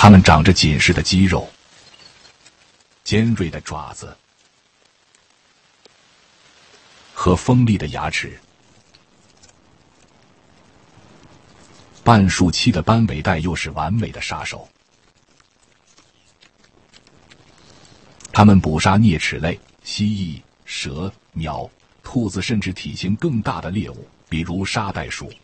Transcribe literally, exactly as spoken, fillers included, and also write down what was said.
它们长着紧实的肌肉、尖锐的爪子和锋利的牙齿。半树栖的斑尾带又是完美的杀手，它们捕杀啮齿类、蜥蜴、蛇、鸟、兔子，甚至体型更大的猎物，比如沙袋鼠。